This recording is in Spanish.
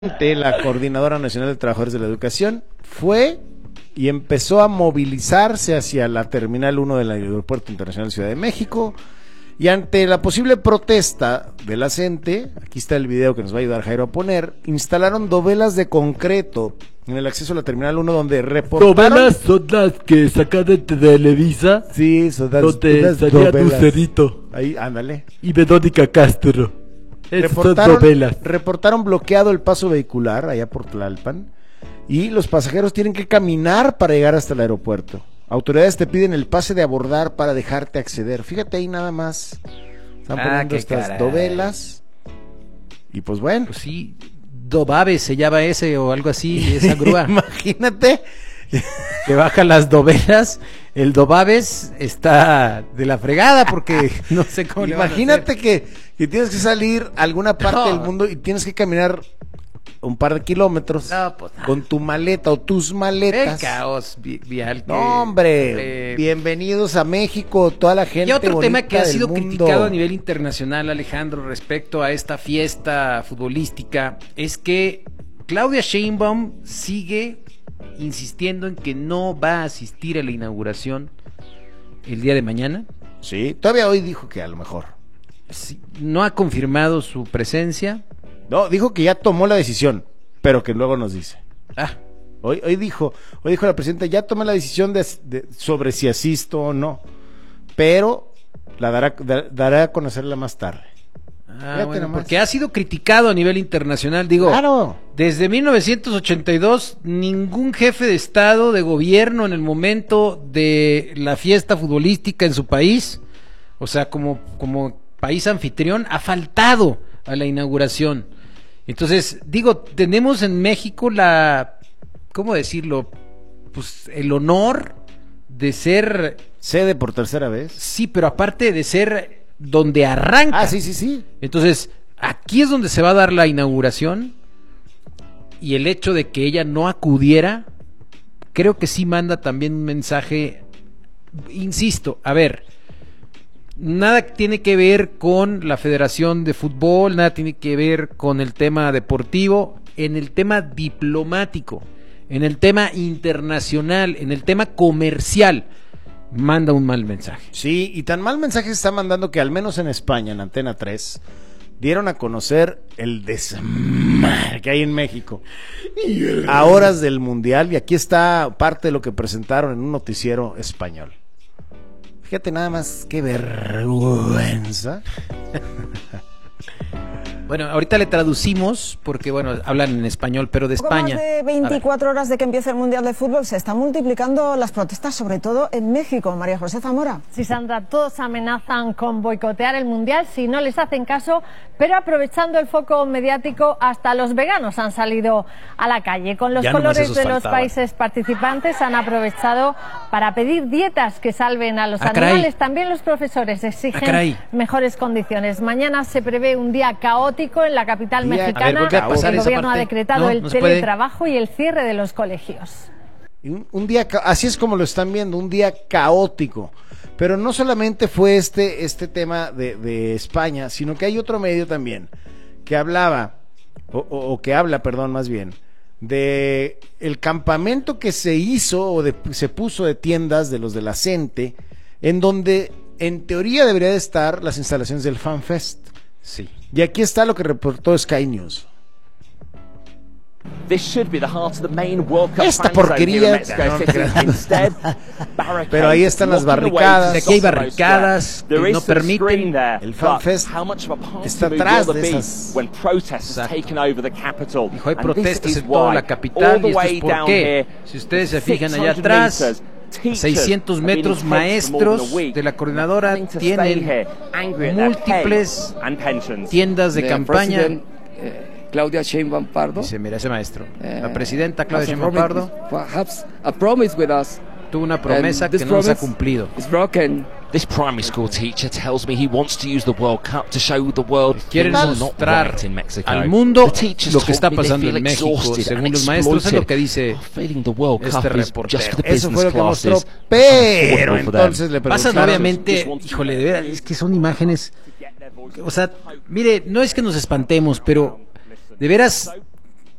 La Coordinadora Nacional de Trabajadores de la Educación fue y empezó a movilizarse hacia la Terminal 1 del Aeropuerto Internacional de Ciudad de México, y ante la posible protesta de la CENTE, aquí está el video que nos va a ayudar Jairo a poner, instalaron dovelas de concreto en el acceso a la Terminal 1 donde reportaron... ¿Dovelas son las que sacan de Televisa? Sí, son las donde salía Lucerito. Ahí, ándale. Y Verónica Castro. Reportaron bloqueado el paso vehicular allá por Tlalpan, y los pasajeros tienen que caminar para llegar hasta el aeropuerto. Autoridades te piden el pase de abordar para dejarte acceder. Fíjate ahí nada más. Están poniendo estas dovelas. Y pues bueno. Pues sí, Dobabes se llama ese o algo así, esa grúa. Imagínate. Que baja las dovelas, el Dobabes está de la fregada porque no sé cómo le van a Imagínate hacer. que tienes que salir a alguna parte del mundo y tienes que caminar un par de kilómetros con tu maleta o tus maletas. El caos vial. No, hombre, bienvenidos a México, toda la gente. Y otro tema que ha sido mundo. criticado a nivel internacional, Alejandro, respecto a esta fiesta futbolística, es que Claudia Sheinbaum sigue insistiendo en que no va a asistir a la inauguración el día de mañana. Sí, todavía hoy dijo que a lo mejor. Sí, no ha confirmado su presencia. No, dijo que ya tomó la decisión, pero que luego nos dice. Hoy dijo la presidenta, ya tomé la decisión sobre si asisto o pero la dará a conocerla más tarde. Bueno, porque ha sido criticado a nivel internacional, digo, claro. Desde 1982 ningún jefe de estado, de gobierno en el momento de la fiesta futbolística en su país, o sea, como país anfitrión, ha faltado a la inauguración. Entonces, digo, tenemos en México ¿cómo decirlo? Pues el honor de ser sede por tercera vez. Sí, pero aparte de ser donde arranca. Sí. Entonces, aquí es donde se va a dar la inauguración, y el hecho de que ella no acudiera, creo que sí manda también un mensaje, insisto, a ver, nada tiene que ver con la Federación de Fútbol, nada tiene que ver con el tema deportivo, en el tema diplomático, en el tema internacional, en el tema comercial, manda un mal mensaje. Sí, y tan mal mensaje se está mandando que al menos en España, en Antena 3, dieron a conocer el desmadre que hay en México a horas del Mundial, y aquí está parte de lo que presentaron en un noticiero español. Fíjate nada más, qué vergüenza. Bueno, ahorita le traducimos porque, bueno, hablan en español, pero de España. Más de 24 horas de que empiece el Mundial de Fútbol, se están multiplicando las protestas, sobre todo en México. María José Zamora. Sí, Sandra, todos amenazan con boicotear el Mundial si no les hacen caso, pero aprovechando el foco mediático, hasta los veganos han salido a la calle. Con los colores de los países participantes han aprovechado para pedir dietas que salven a los animales. También los profesores exigen mejores condiciones. Mañana se prevé un día caótico en la capital mexicana. El gobierno ha decretado el teletrabajo y el cierre de los colegios. Un día, así es como lo están viendo, un día caótico. Pero no solamente fue este tema de España, sino que hay otro medio también que hablaba, o que habla, perdón, más bien, de el campamento que se hizo se puso de tiendas de los de la CENTE, en donde en teoría debería de estar las instalaciones del FanFest. Sí. Y aquí está lo que reportó Sky News. Esta porquería. Pero ahí están las barricadas. Aquí hay barricadas que no permiten. El FanFest está atrás de esas. Dijo, hay protestas en toda la capital, y esto es por qué. Si ustedes se fijan allá atrás, 600 metros maestros de la coordinadora tienen múltiples tiendas de campaña. Claudia Sheinbaum Pardo. Dice, mira ese maestro. La presidenta Claudia Sheinbaum Pardo tuvo una promesa que no se ha cumplido. This primary school teacher tells me he wants to use the World Cup to show the world quieren mostrar al mundo lo que está pasando en México. Según los maestros, es lo que dice este reportero. Eso fue lo que mostró, pero entonces le pasan, obviamente, híjole, de veras, es que son imágenes, o sea, mire, no es que nos espantemos, pero de veras